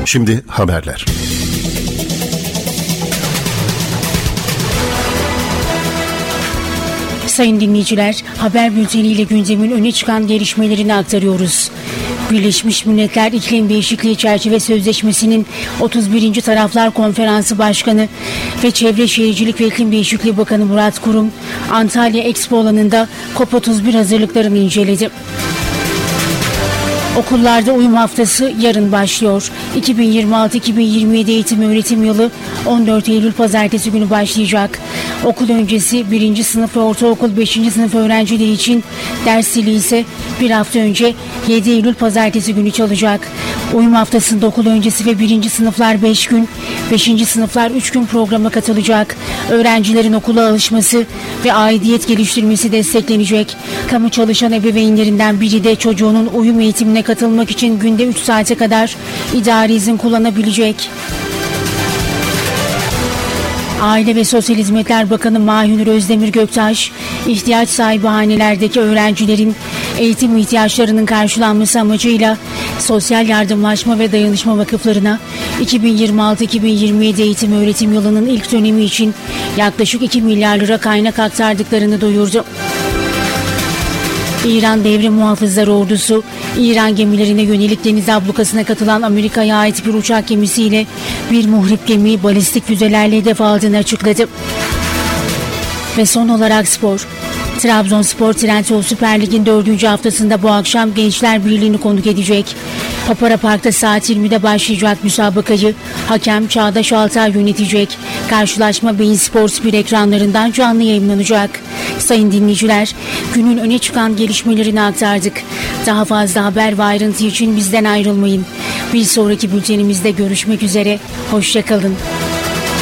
Şimdi haberler. Sayın dinleyiciler, haber bülteniyle gündemin öne çıkan gelişmelerini aktarıyoruz. Birleşmiş Milletler İklim Değişikliği Çerçeve Sözleşmesi'nin 31. Taraflar Konferansı Başkanı ve Çevre Şehircilik ve İklim Değişikliği Bakanı Murat Kurum, Antalya Expo alanında COP31 hazırlıklarını inceledi. Okullarda uyum haftası yarın başlıyor. 2026-2027 eğitim öğretim yılı 14 Eylül Pazartesi günü başlayacak. Okul öncesi 1. sınıf ve ortaokul 5. sınıf öğrencileri için ders zili ise bir hafta önce 7 Eylül Pazartesi günü çalacak. Uyum haftasında okul öncesi ve 1. sınıflar 5 gün, 5. sınıflar 3 gün programa katılacak. Öğrencilerin okula alışması ve aidiyet geliştirmesi desteklenecek. Kamu çalışan ebeveynlerinden biri de çocuğunun uyum eğitimine katılmak için günde 3 saate kadar idari izin kullanabilecek. Aile ve Sosyal Hizmetler Bakanı Mahir Özdemir Göktaş, ihtiyaç sahibi hanelerdeki öğrencilerin eğitim ihtiyaçlarının karşılanması amacıyla Sosyal Yardımlaşma ve Dayanışma Vakıflarına 2026-2027 eğitim öğretim yılının ilk dönemi için yaklaşık 2 milyar lira kaynak aktardıklarını duyurdu. İran Devrim Muhafızları Ordusu, İran gemilerine yönelik deniz ablukasına katılan Amerika'ya ait bir uçak gemisiyle bir muhrip gemiyi balistik füzelerle hedef aldığını açıkladı. Ve son olarak spor. Trabzonspor Trendyol Süper Lig'in 4. haftasında bu akşam Gençler Birliği'ni konuk edecek. Papara Park'ta saat 20'de başlayacak müsabakayı hakem Çağdaş Altay yönetecek. Karşılaşma Bein Sports 1 ekranlarından canlı yayınlanacak. Sayın dinleyiciler, günün öne çıkan gelişmelerini aktardık. Daha fazla haber ve ayrıntı için bizden ayrılmayın. Bir sonraki bültenimizde görüşmek üzere. Hoşça kalın.